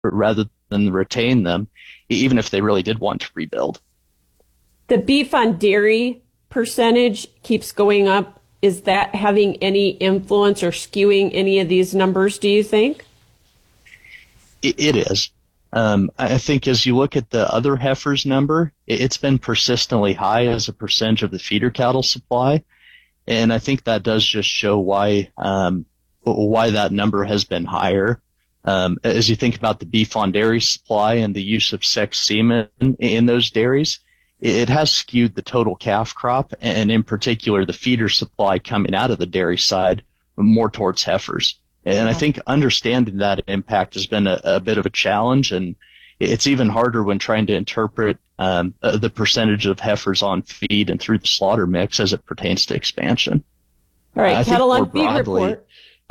rather than retain them, even if they really did want to rebuild. The beef on dairy percentage keeps going up. Is that having any influence or skewing any of these numbers, do you think? It is. I think as you look at the other heifers number, it's been persistently high as a percentage of the feeder cattle supply. And I think that does just show why that number has been higher. As you think about the beef on dairy supply and the use of sex semen in those dairies, it has skewed the total calf crop, and in particular the feeder supply coming out of the dairy side more towards heifers. And I think understanding that impact has been a bit of a challenge, and it's even harder when trying to interpret the percentage of heifers on feed and through the slaughter mix as it pertains to expansion. All right, cattle on feed report.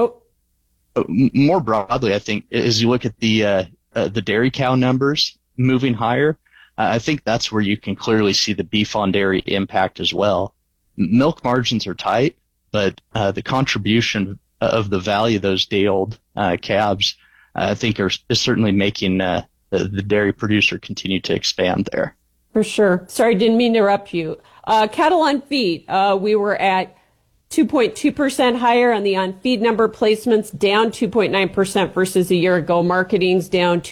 More broadly, I think, as you look at the dairy cow numbers moving higher, I think that's where you can clearly see the beef on dairy impact as well. Milk margins are tight, but the contribution of the value of those day-old calves, I think, is certainly making the dairy producer continue to expand there. For sure. Sorry, didn't mean to interrupt you. Cattle on feed, we were at 2.2% higher on the on-feed number, placements down 2.9% versus a year ago. Marketing's down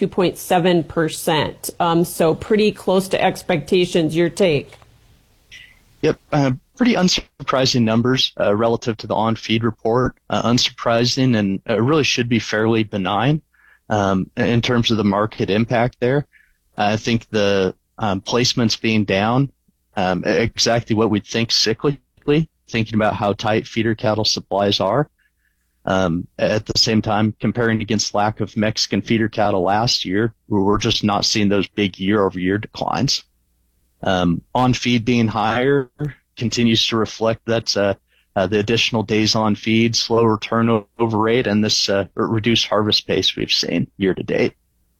2.7%. So pretty close to expectations. Your take? Yep. Pretty unsurprising numbers relative to the on-feed report. Unsurprising and really should be fairly benign in terms of the market impact there. I think the placements being down, exactly what we'd think cyclically, thinking about how tight feeder cattle supplies are. At the same time, comparing against lack of Mexican feeder cattle last year, we're just not seeing those big year-over-year declines. On feed being higher continues to reflect that the additional days on feed, slower turnover rate, and this reduced harvest pace we've seen year to date.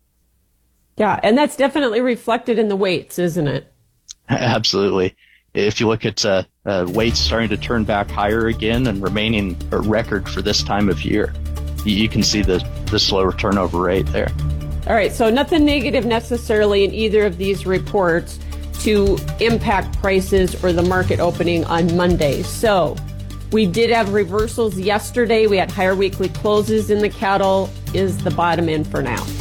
Yeah, and that's definitely reflected in the weights, isn't it? Absolutely. If you look at weights starting to turn back higher again and remaining a record for this time of year, you can see the slower turnover rate there. All right, so nothing negative necessarily in either of these reports to impact prices or the market opening on Monday. So we did have reversals yesterday. We had higher weekly closes in the cattle. Is the bottom in for now?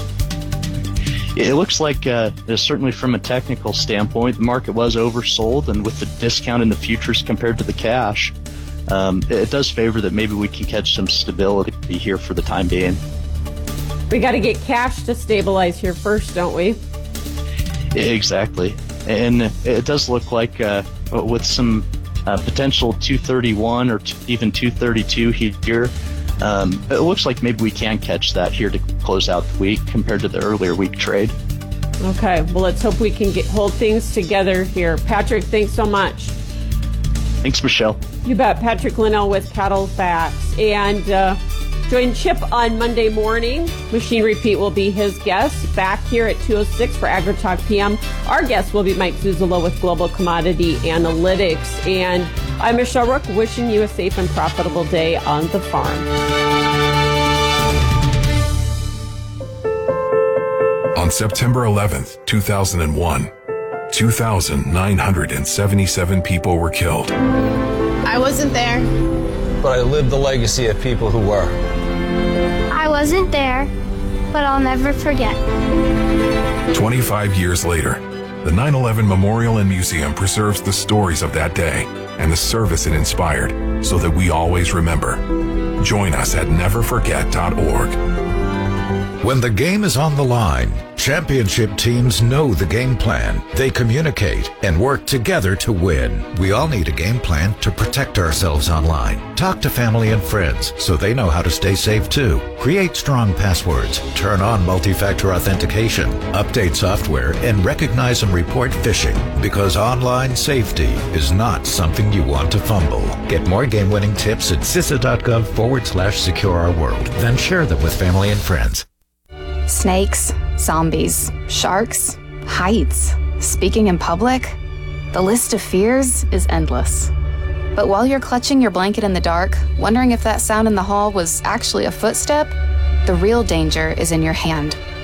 It looks like, certainly from a technical standpoint, the market was oversold, and with the discount in the futures compared to the cash, it does favor that maybe we can catch some stability here for the time being. We got to get cash to stabilize here first, don't we? Exactly. And it does look like with some potential 231 or even 232 here, it looks like maybe we can catch that here to close out the week compared to the earlier week trade. Okay, well, let's hope we can hold things together here. Patrick, thanks so much. Thanks, Michelle. You bet. Patrick Linnell with Cattle Facts. And join Chip on Monday morning. Machine Repeat will be his guest back here at 2:06 for AgriTalk PM. Our guest will be Mike Zuzolo with Global Commodity Analytics. And I'm Michelle Rook, wishing you a safe and profitable day on the farm. On September 11th, 2001, 2,977 people were killed. I wasn't there. But I lived the legacy of people who were. I wasn't there, but I'll never forget. 25 years later, the 9/11 Memorial and Museum preserves the stories of that day and the service it inspired so that we always remember. Join us at neverforget.org. When the game is on the line, championship teams know the game plan. They communicate and work together to win. We all need a game plan to protect ourselves online. Talk to family and friends so they know how to stay safe too. Create strong passwords, turn on multi-factor authentication, update software, and recognize and report phishing, because online safety is not something you want to fumble. Get more game-winning tips at CISA.gov/secure-our-world. Then share them with family and friends. Snakes, zombies, sharks, heights, speaking in public. The list of fears is endless. But while you're clutching your blanket in the dark, wondering if that sound in the hall was actually a footstep, the real danger is in your hand.